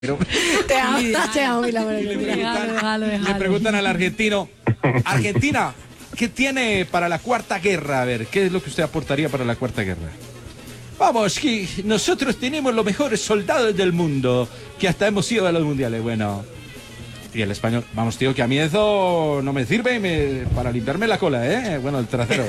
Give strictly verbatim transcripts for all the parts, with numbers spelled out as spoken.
Pero, Te amo, te amo, mi amor. y le, Mira. preguntan, Déjalo, déjalo, le déjalo. preguntan al argentino, Argentina, ¿qué tiene para la cuarta guerra? A ver, ¿qué es lo que usted aportaría para la cuarta guerra? Vamos, que nosotros tenemos los mejores soldados del mundo, que hasta hemos ido a los mundiales. Bueno, y el español, vamos, tío, que a mí eso no me sirve me- para limpiarme la cola, ¿eh? Bueno, el trasero.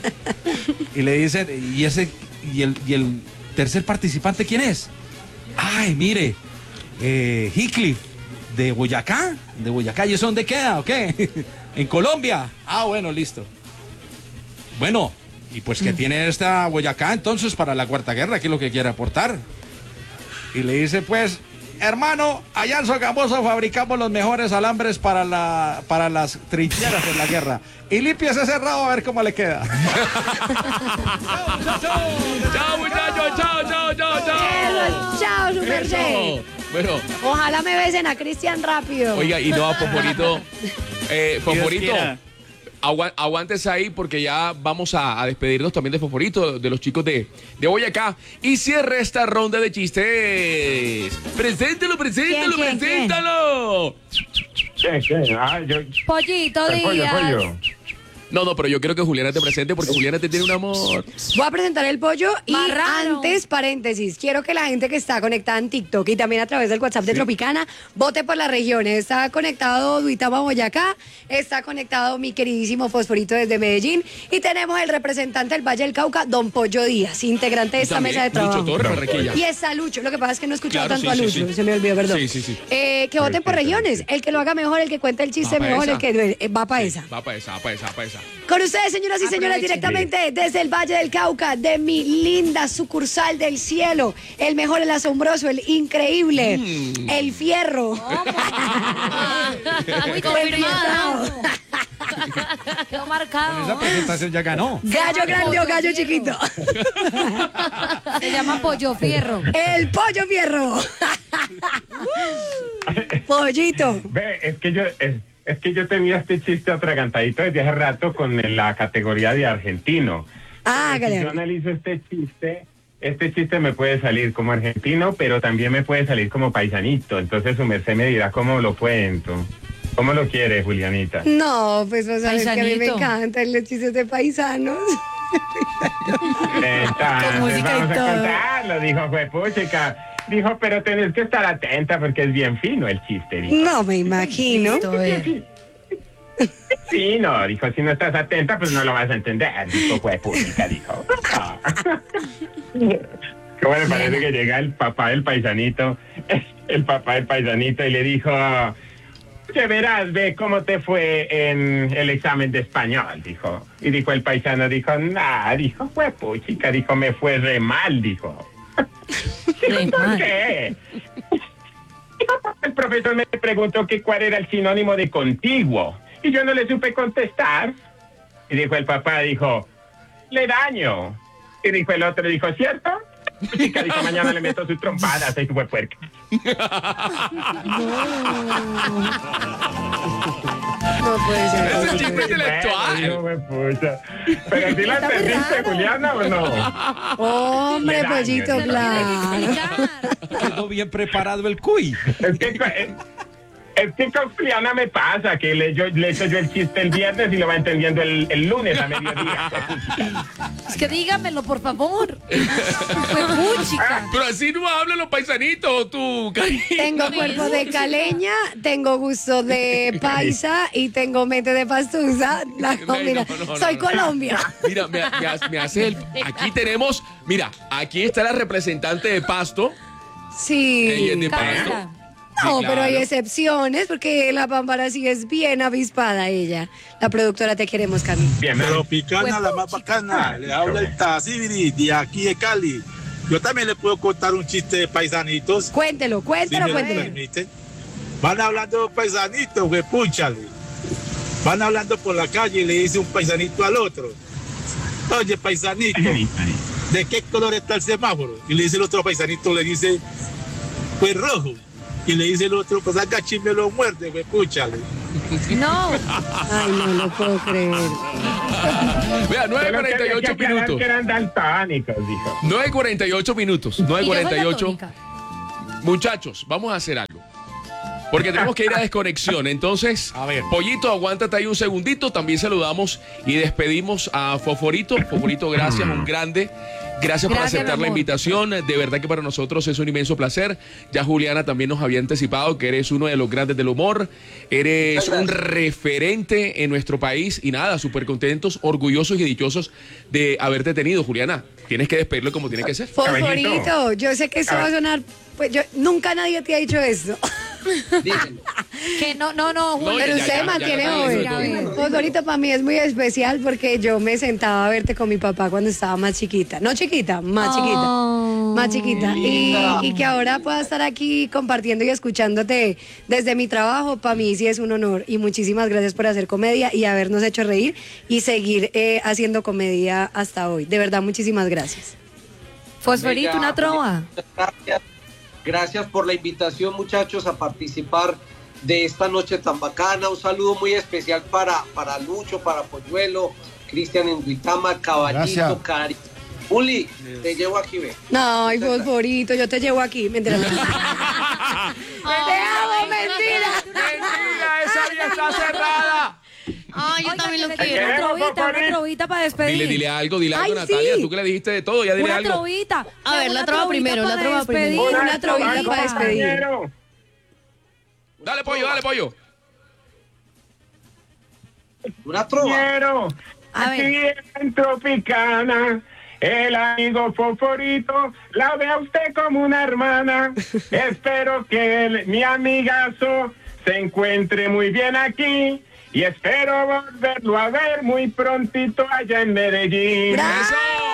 Y le dicen, ¿y ese y el, y el tercer participante quién es? Ay, mire, eh, Heathcliff, de Boyacá, de Boyacá. ¿Y eso dónde queda o qué? En Colombia. Ah, bueno, listo. Bueno, y pues que tiene esta Boyacá entonces para la cuarta guerra, ¿qué es lo que quiere aportar? Y le dice, pues, hermano, allá en Sogamoso fabricamos los mejores alambres para la para las trincheras en la guerra. Y límpiese ese rabo a ver cómo le queda. Chao, chao, chao. Chao, muchachos, chao, chao, chao, chao. Eso, chao, su merced. Eso. Bueno, Ojalá me besen a Cristian rápido. oiga, y no a Fosforito. Eh, Fosforito, quiera. agua- aguántese ahí porque ya vamos a, a despedirnos también de Fosforito, de los chicos de, de Boyacá. Y cierre esta ronda de chistes. Preséntelo, preséntalo, ¿Quién, quién, quién? preséntalo. ¿Qué, qué? Ah, yo... Pollito El pollo, Díaz. pollo. No, no, pero yo quiero que Juliana te presente porque Juliana te tiene un amor. Voy a presentar el pollo y Marrano. antes, paréntesis, quiero que la gente que está conectada en TikTok y también a través del WhatsApp de Tropicana vote por las regiones. Está conectado Duitama Boyacá, está conectado mi queridísimo Fosforito desde Medellín y tenemos el representante del Valle del Cauca, Don Pollo Díaz, integrante de esta También, mesa de trabajo. Lucho Torres, Barranquilla. Y está Lucho, lo que pasa es que no he escuchado Claro, tanto sí, a sí, Lucho, sí. se me olvidó, perdón. Sí, sí, sí. Eh, que voten por Sí, sí, regiones, sí. el que lo haga mejor, el que cuente el chiste Va pa' mejor, esa. el que eh, va para esa. Va para esa, va para esa, va para esa. Con ustedes, señoras y señores, Aprovechen. directamente desde el Valle del Cauca, de mi linda sucursal del cielo, el mejor, el asombroso, el increíble, Mm. el fierro. Muy confirmado. Quedó Esa marcado. presentación ya ganó. Gallo grande o gallo chiquito. Se llama Pollo Fierro. El pollo fierro. Pollito. Ve, es que yo... Es... Es que yo tenía este chiste atragantadito desde hace rato con la categoría de argentino. Ah, Si hágale. yo analizo este chiste, este chiste me puede salir como argentino, pero también me puede salir como paisanito. Entonces su merced me dirá cómo lo cuento. ¿Cómo lo quiere, Julianita? No, pues vos sabes que a mí me Paisanito. encantan los chistes de paisanos. Entonces, Con música y vamos a todo. contarlo, dijo Juepuchica. Dijo, pero tenés que estar atenta porque es bien fino el chiste, dijo. No me imagino. Listo, eh. Sí, no, dijo, si no estás atenta, pues no lo vas a entender, dijo Juepuchica, dijo. ¿Cómo le parece que llega el papá del paisanito, el papá del paisanito y le dijo, que verás, ve cómo te fue en el examen de español, dijo. Y dijo el paisano, dijo, nah, dijo, Juepuchica, dijo, me fue re mal, dijo. Re ¿Por mal. qué? El profesor me preguntó que cuál era el sinónimo de contiguo y yo no le supe contestar. Y dijo el papá, dijo, le daño. Y dijo el otro, dijo, ¿cierto? Chica, dijo, mañana le meto sus trompadas, ahí fue puerca. No puede ser. Ese no chiste puede ser. intelectual. Bueno, pucha. Pero si la Está muy entendiste, raro. Juliana, ¿o no? Hombre, Le daño, pollito, le claro. Quedó bien preparado el cuy. Es que, es, es que con Juliana me pasa que le, yo, le echo yo el chiste el viernes y lo va entendiendo el, el lunes a mediodía. Es que dígamelo, por favor. Fue puchica. Pero así no hablan los paisanitos, tú, cariño. Tengo cuerpo de caleña, tengo gusto de paisa y tengo mente de pastusa. La- no, Ay, mira, no, no, no, soy no. Colombia. Mira, me, me hace- me hace el... Aquí tenemos... Mira, aquí está la representante de Pasto. Sí. Ella es de Cámara. Pasto. No, Sí, pero hay claro. excepciones porque la Pámpara sí es bien avispada ella. La productora te queremos, Cami. Bien, me lo- Tropicana, la más bacana. Le habla el Tazibiri de aquí de Cali. Yo también le puedo contar un chiste de paisanitos. Cuéntelo, Si cuéntelo, me lo cuéntelo. permiten. Van hablando de paisanitos, güey, púchale. Van hablando por la calle y le dice un paisanito al otro. Oye, paisanito, ¿de qué color está el semáforo? Y le dice el otro paisanito, le dice, pues rojo. Y le dice el otro, pues haga chisme lo muerde, güey, púchale. No. Ay, no lo puedo creer. Vea, nueve Solo que cuarenta y había que ocho aclarar minutos. que eran daltónicos, dijo. nueve cuarenta y ocho minutos. Y yo soy nueve cuarenta y ocho. daltónica. Muchachos, vamos a hacer algo. Porque tenemos que ir a desconexión. Entonces, A ver. Pollito, aguántate ahí un segundito. También saludamos y despedimos a Fosforito. Fosforito, gracias, un grande. Gracias por Gracias, aceptar mi la amor. invitación. De verdad que para nosotros es un inmenso placer. Ya Juliana también nos había anticipado que eres uno de los grandes del humor. Eres un referente en nuestro país. Y nada, súper contentos, orgullosos y dichosos de haberte tenido, Juliana. Tienes que despedirlo como tiene que ser. Fosforito, yo sé que esto va a sonar, pues yo nunca nadie te ha dicho eso. Que no, no, no, No, Julio. ya, Pero ya, usted ya, mantiene ya, hoy. ya, ya, ya. Fosforito para mí es muy especial porque yo me sentaba a verte con mi papá cuando estaba más chiquita. No chiquita, más chiquita. Oh. Más chiquita. Y, y que ahora pueda estar aquí compartiendo y escuchándote desde mi trabajo, para mí sí es un honor. Y muchísimas gracias por hacer comedia y habernos hecho reír y seguir eh, haciendo comedia hasta hoy. De verdad, muchísimas gracias. Fosforito, Bella, una trova. Gracias. Gracias por la invitación, muchachos, a participar de esta noche tan bacana. Un saludo muy especial para, para Lucho, para Polluelo, Cristian en Duitama, Caballito, Gracias. Cari. Uli, te llevo aquí, ve. No, ay, Fosforito, yo te llevo aquí. Mentira. Te amo, mentira. ¡Mentira! ¡Esa vía está cerrada! Ay, yo Oiga, también lo que le quiero. diga Una trovita, una Fosforito. trovita para despedir. Dile, dile algo, dile algo, Ay, Natalia. sí. Tú que le dijiste de todo, ya dile Una algo. trovita. A ver, Una la trova trovita primero, la para trova primero. despedir. Una trovita para despedir. compañero. Dale, pollo, dale, pollo. Una trova. Quiero. A Aquí ver. en Tropicana, el amigo Fosforito la ve a usted como una hermana. Espero que el- mi amigazo se encuentre muy bien aquí y espero volverlo a ver muy prontito allá en Medellín. A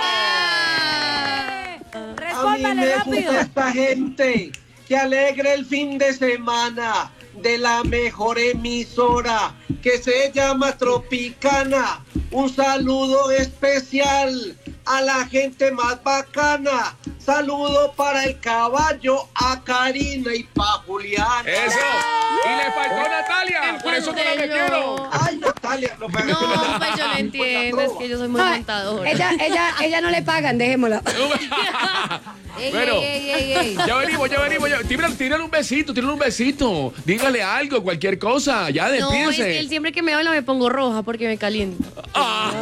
mí Respóndale me rápido. gusta esta gente que alegre el fin de semana de la mejor emisora que se llama Tropicana. Un saludo especial a la gente más bacana. Saludo para el caballo, a Karina y para Juliana. Eso. Y le faltó Natalia. Por eso que la metieron. Ay, Natalia, no, pero- No, pues yo no entiendo, es que yo soy muy No, montadora. ella, ella, ella no le pagan, dejémosla. Ey, Bueno. ey, ey, ey, ey. Ya venimos, ya venimos. Ya. Tírale, tírale un besito, tírale un besito. Dígale algo, cualquier cosa. Ya No, es despídese. que él siempre que me habla me pongo roja porque me caliento. Ah.